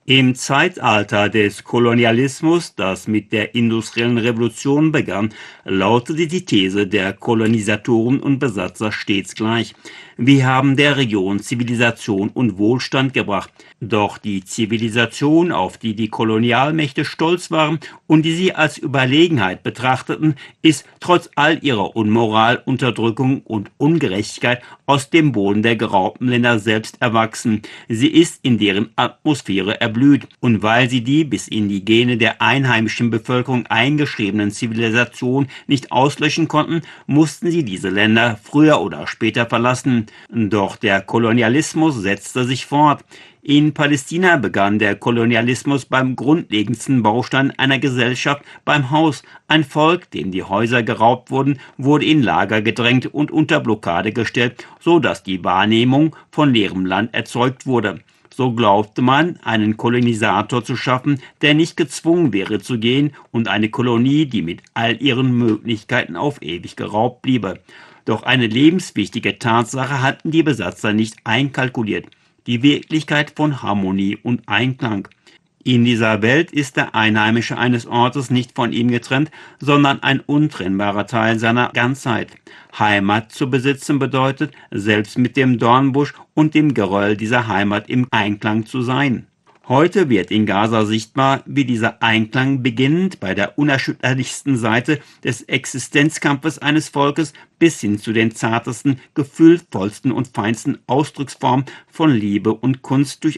Im Zeitalter des Kolonialismus, das mit der industriellen Revolution begann, lautete die These der Kolonisatoren und Besatzer stets gleich: Wir haben der Region Zivilisation und Wohlstand gebracht. Doch die Zivilisation, auf die die Kolonialmächte stolz waren und die sie als Überlegenheit betrachteten, ist trotz all ihrer Unmoral, Unterdrückung und Ungerechtigkeit aus dem Boden der geraubten Länder selbst erwachsen. Sie ist in deren Atmosphäre erblüht, und weil sie die bis in die Gene der einheimischen Bevölkerung eingeschriebenen Zivilisationen nicht auslöschen konnten, mussten sie diese Länder früher oder später verlassen. Doch der Kolonialismus setzte sich fort. In Palästina begann der Kolonialismus beim grundlegendsten Baustein einer Gesellschaft, beim Haus. Ein Volk, dem die Häuser geraubt wurden, wurde in Lager gedrängt und unter Blockade gestellt, so dass die Wahrnehmung von leerem Land erzeugt wurde. So glaubte man, einen Kolonisator zu schaffen, der nicht gezwungen wäre zu gehen, und eine Kolonie, die mit all ihren Möglichkeiten auf ewig geraubt bliebe. Doch eine lebenswichtige Tatsache hatten die Besatzer nicht einkalkuliert: die Wirklichkeit von Harmonie und Einklang. In dieser Welt ist der Einheimische eines Ortes nicht von ihm getrennt, sondern ein untrennbarer Teil seiner Ganzheit. Heimat zu besitzen bedeutet, selbst mit dem Dornbusch und dem Geröll dieser Heimat im Einklang zu sein. Heute wird in Gaza sichtbar, wie dieser Einklang beginnend bei der unerschütterlichsten Seite des Existenzkampfes eines Volkes bis hin zu den zartesten, gefühlvollsten und feinsten Ausdrucksformen von Liebe und Kunst durch